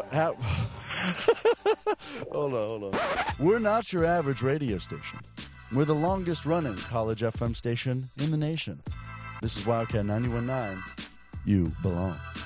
Hold on. We're not your average radio station. We're the longest running college FM station in the nation. This is Wildcat 91.9. You belong.